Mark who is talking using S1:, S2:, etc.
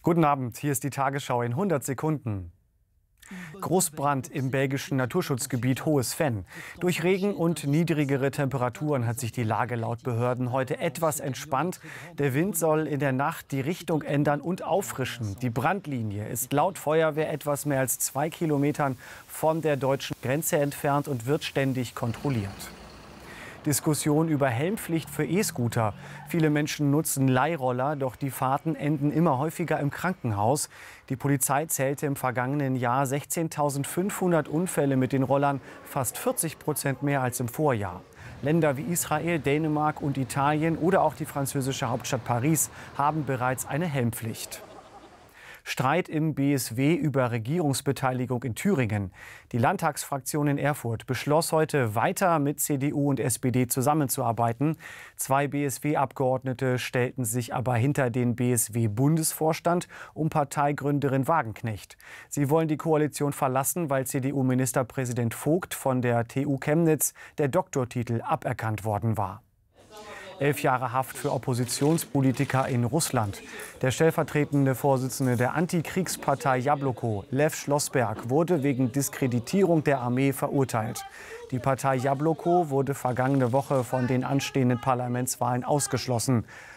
S1: Guten Abend, hier ist die Tagesschau in 100 Sekunden. Großbrand im belgischen Naturschutzgebiet Hohes Venn. Durch Regen und niedrigere Temperaturen hat sich die Lage laut Behörden heute etwas entspannt. Der Wind soll in der Nacht die Richtung ändern und auffrischen. Die Brandlinie ist laut Feuerwehr etwas mehr als 2 Kilometern von der deutschen Grenze entfernt und wird ständig kontrolliert. Diskussion über Helmpflicht für E-Scooter. Viele Menschen nutzen Leihroller, doch die Fahrten enden immer häufiger im Krankenhaus. Die Polizei zählte im vergangenen Jahr 16.500 Unfälle mit den Rollern, fast 40% mehr als im Vorjahr. Länder wie Israel, Dänemark und Italien oder auch die französische Hauptstadt Paris haben bereits eine Helmpflicht. Streit im BSW über Regierungsbeteiligung in Thüringen. Die Landtagsfraktion in Erfurt beschloss heute, weiter mit CDU und SPD zusammenzuarbeiten. 2 BSW-Abgeordnete stellten sich aber hinter den BSW-Bundesvorstand um Parteigründerin Wagenknecht. Sie wollen die Koalition verlassen, weil CDU-Ministerpräsident Vogt von der TU Chemnitz der Doktortitel aberkannt worden war. 11 Jahre Haft für Oppositionspolitiker in Russland. Der stellvertretende Vorsitzende der Antikriegspartei Jabloko, Lew Schlossberg, wurde wegen Diskreditierung der Armee verurteilt. Die Partei Jabloko wurde vergangene Woche von den anstehenden Parlamentswahlen ausgeschlossen.